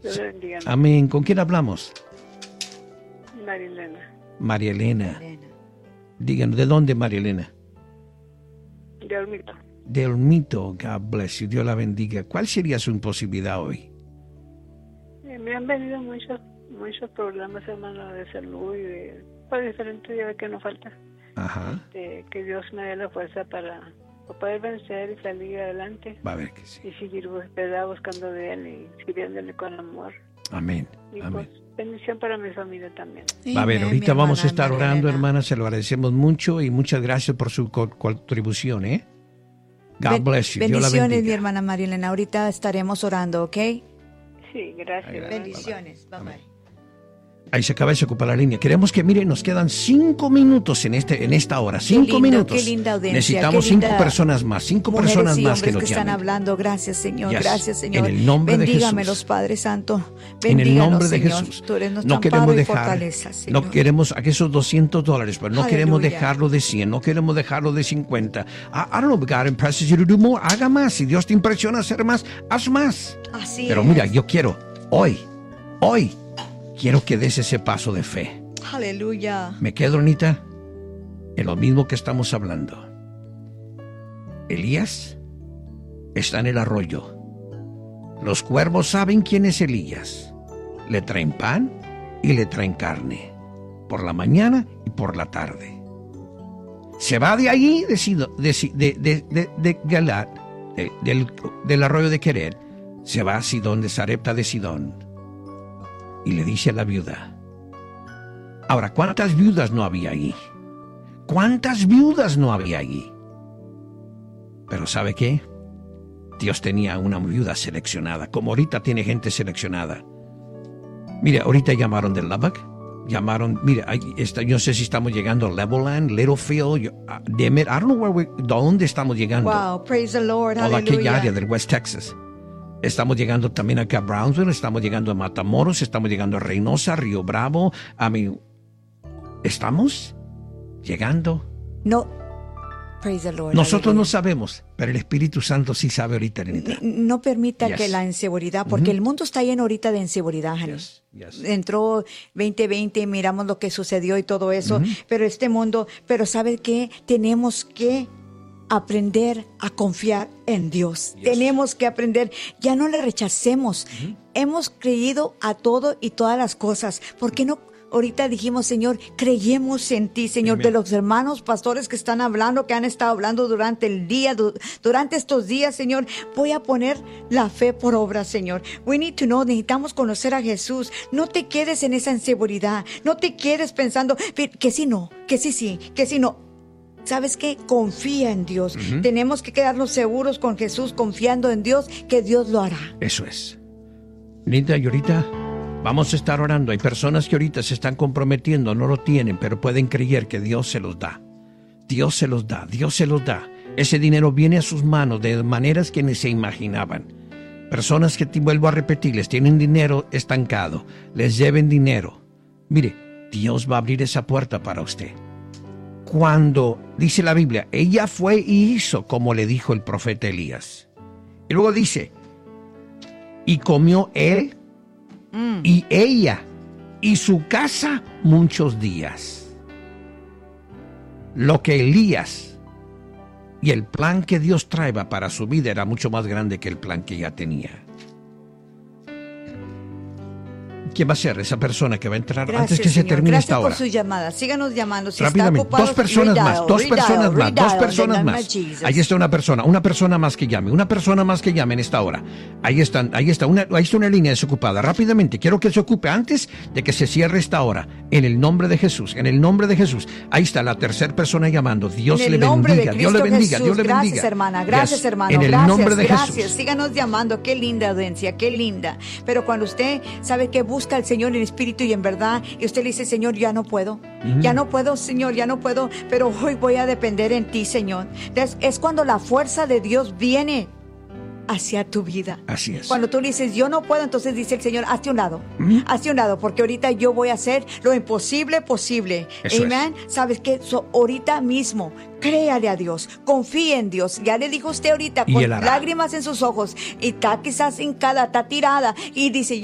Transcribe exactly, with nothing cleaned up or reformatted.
Dios le bendiga. Amén. ¿Con quién hablamos? María Elena. María Elena. Díganos, ¿de dónde, María Elena? De Olmito. De Olmito. God bless you. Dios la bendiga. ¿Cuál sería su imposibilidad hoy? Eh, me han venido muchos muchos problemas, hermano, de salud y de, por diferentes días que nos falta. Ajá. De, que Dios me dé la fuerza para, para poder vencer y salir adelante. Va a ver que sí. Y seguir ¿verdad? buscando de Él y sirviéndole con amor. Amén. Y Amén. pues, bendición para mi familia también. Va a ver, Amén, ahorita mi vamos a hermana estar María orando, Elena. hermana. Se lo agradecemos mucho y muchas gracias por su co- contribución, ¿eh? God Ben- bless you. Dios la Bendiciones, mi bendiga. hermana María Elena. Ahorita estaremos orando, ¿ok? Sí, gracias. Ay, Bendiciones. Bye bye. Ahí se acaba de ocupar la línea. Queremos que, miren, nos quedan cinco minutos en este, en esta hora. Cinco lindo, minutos. qué linda audiencia, Necesitamos qué cinco linda personas más. Cinco Mujeres personas y más que hombres nos que están llamen. hablando, gracias Señor, Yes. gracias Señor. En el nombre de Bendígamelos, Jesús. Padre Santo. En el Bendíganos, nombre de Señor. Jesús. Tú eres nuestro No queremos amparo y dejar, fortaleza, Señor. no queremos a esos doscientos dólares, pero no queremos Aleluya. dejarlo de cien, no queremos dejarlo de cincuenta. I, I don't know, God impresses you to do more. Haga más. Si Dios te impresiona a hacer más, haz más. Así Pero es. mira, yo quiero, hoy, hoy, quiero que des ese paso de fe. Aleluya. Me quedo, Anita, en lo mismo que estamos hablando. Elías está en el arroyo. Los cuervos saben quién es Elías. Le traen pan y le traen carne, por la mañana y por la tarde. Se va de allí, de, Sido- de, Si- de, de, de, de Galad, de- del, del arroyo de Quered, se va a Sidón, de Sarepta de Sidón, y le dice a la viuda. Ahora, ¿cuántas viudas no había allí? ¿Cuántas viudas no había allí? Pero ¿sabe qué? Dios tenía una viuda seleccionada, como ahorita tiene gente seleccionada. Mire, ahorita llamaron de Lubbock, llamaron, mire, ahí está, yo no sé si estamos llegando a Levelland, Littlefield, yo, uh, Demet, I don't know where we, ¿dónde estamos llegando? Wow, praise the Lord. Toda aquella Aleluya. área del West Texas. Estamos llegando también acá a Brownsville, estamos llegando a Matamoros, estamos llegando a Reynosa, Río Bravo, a mi... ¿Estamos llegando? No. Praise the Lord. Nosotros no aleluya. sabemos, pero el Espíritu Santo sí sabe ahorita, Elenita. N- No permita Yes. que la inseguridad, porque el mundo está lleno ahorita de inseguridad, honey. Yes, yes. Entró veinte veinte y miramos lo que sucedió y todo eso, pero este mundo, pero ¿sabe qué? Tenemos que aprender a confiar en Dios. Yes. Tenemos que aprender, ya no le rechacemos. Hemos creído a todo y todas las cosas. ¿Por qué no? Ahorita dijimos, Señor, creemos en ti, Señor, Amen. de los hermanos pastores que están hablando, que han estado hablando durante el día, du- durante estos días, Señor. Voy a poner la fe por obra, Señor. We need to know, necesitamos conocer a Jesús. No te quedes en esa inseguridad. No te quedes pensando que sí no, que sí sí, que sí no. ¿Sabes qué? Confía en Dios. Tenemos que quedarnos seguros con Jesús, confiando en Dios, que Dios lo hará. Eso es. Linda, y ahorita vamos a estar orando. Hay personas que ahorita se están comprometiendo, no lo tienen, pero pueden creer que Dios se los da. Dios se los da, Dios se los da. Ese dinero viene a sus manos de maneras que ni se imaginaban. Personas que, te vuelvo a repetirles, tienen dinero estancado, les lleven dinero. Mire, Dios va a abrir esa puerta para usted. Cuando, dice la Biblia, ella fue y hizo como le dijo el profeta Elías. Y luego dice, y comió él y ella y su casa muchos días. Lo que Elías y el plan que Dios traía para su vida era mucho más grande que el plan que ella tenía. ¿Quién va a ser esa persona que va a entrar Gracias, antes que se Señor. termine Gracias esta hora? por sus llamadas. Síganos llamando. Si Rápidamente, está ocupado, dos personas redial, más, dos redial, personas más, redial, dos in personas the name más. of Jesus. Ahí está una persona, una persona más que llame, una persona más que llame en esta hora. Ahí están, ahí está una, ahí está una línea desocupada. Rápidamente, quiero que se ocupe antes de que se cierre esta hora. En el nombre de Jesús, en el nombre de Jesús. Ahí está la tercera persona llamando. Dios En le el nombre bendiga, de Dios le Cristo bendiga, Jesús. Dios le bendiga. Gracias, hermana. Gracias, Yes. hermano. En el gracias, nombre de gracias. Jesús. Síganos llamando. Qué linda audiencia, qué linda. Pero cuando usted sabe que busca al Señor en espíritu y en verdad, y usted le dice, Señor, ya no puedo. Ya no puedo, Señor, ya no puedo, pero hoy voy a depender en ti, Señor. Es, es cuando la fuerza de Dios viene hacia tu vida. Así es. Cuando tú le dices, yo no puedo, entonces dice el Señor, hazte un lado, hazte un lado, porque ahorita yo voy a hacer lo imposible posible. Eso Amén. ¿Sabes qué? So, ahorita mismo, créale a Dios, confíe en Dios. Ya le dijo usted ahorita, Y con Él hará. lágrimas en sus ojos, y está quizás hincada, está tirada, y dice,